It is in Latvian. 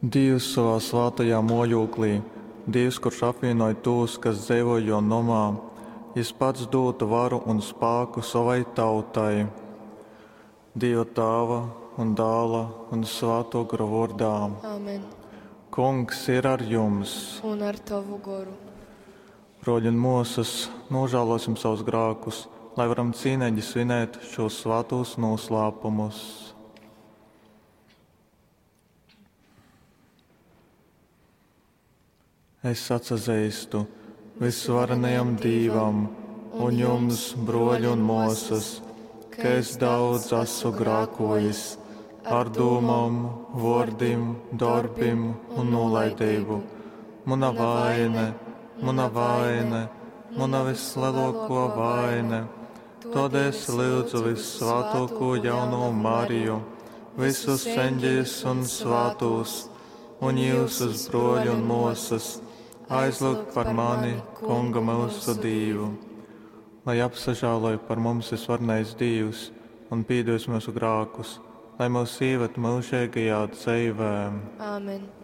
Dievs savā svētajā mojūklī, Dievs, kurš apvienoja tos, kas dzīvojo nomā, Jis pats dotu varu un spēku savai tautai. Dieva Tēva un Dēla un Svēto garu vārdā. Amen. Kungs ir ar jums. Un ar tavu goru. Broļi un mūsas, nožēlosim savus grēkus, lai varam cīnīgi svinēt šos svētos noslēpumus. Es atsazīstu visvarenajam Dievam un jums, broļi un mūsas, ka es daudz esmu grēkojis ar domām, vārdiem, darbiem un nolaidību. Mana vaina, mana vislielākā vaina. Tad es lūdzu visvētāko jauno Mariju, visus eņģeļus un svētos, un jūsus broļi un mūsas, aizlūgt par mani, Kunga mūsu Dievu. Lai apsažāloja par mums visvarenais Dievs un pīdos mūsu grēkus, lai mūs ieved mūžīgajā dzīvē. Āmen.